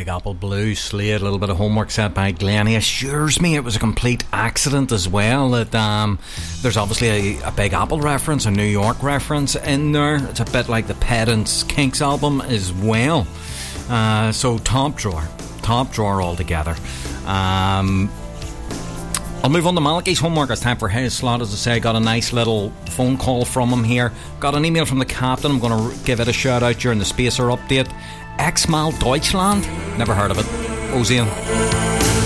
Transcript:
Big Apple Blue, Slade, a little bit of homework set by Glenn. He assures me it was a complete accident as well, that there's obviously a Big Apple reference, a New York reference in there. It's a bit like the Pedants Kinks album as well. So top drawer altogether. I'll move on to Malachi's homework. It's time for his slot. As I say, got a nice little phone call from him here. Got an email from the captain. I'm going to give it a shout out during the Spacer update. Exmal Deutschland. Never heard of it. Ozean.